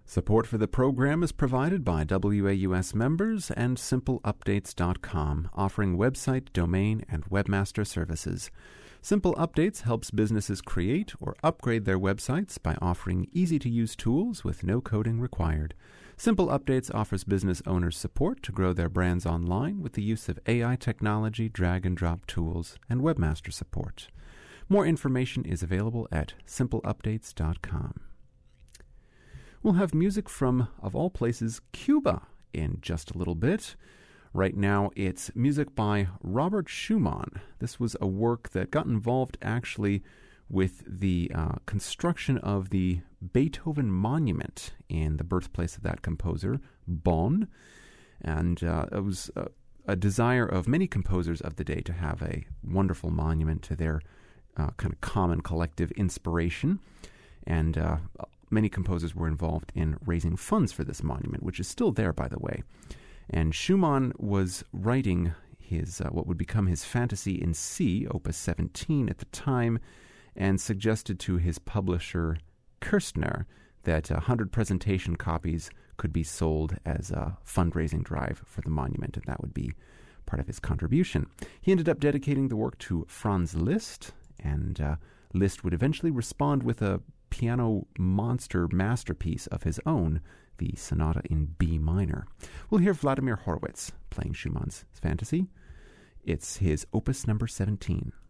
Support for the program is provided by WAUS members and SimpleUpdates.com, offering website, domain, and webmaster services. Simple Updates helps businesses create or upgrade their websites by offering easy-to-use tools with no coding required. Simple Updates offers business owners support to grow their brands online with the use of AI technology, drag-and-drop tools, and webmaster support. More information is available at SimpleUpdates.com. We'll have music from, of all places, Cuba in just a little bit. Right now, it's music by Robert Schumann. This was a work that got involved actually with the construction of the Beethoven Monument in the birthplace of that composer, Bonn. And it was a desire of many composers of the day to have a wonderful monument to their kind of common collective inspiration. And many composers were involved in raising funds for this monument, which is still there, by the way. And Schumann was writing his what would become his Fantasy in C, Opus 17 at the time, and suggested to his publisher, Kirstner, that 100 presentation copies could be sold as a fundraising drive for the monument, and that would be part of his contribution. He ended up dedicating the work to Franz Liszt, and Liszt would eventually respond with a piano monster masterpiece of his own, the Sonata in B minor. We'll hear Vladimir Horowitz playing Schumann's Fantasy. It's his Opus number 17.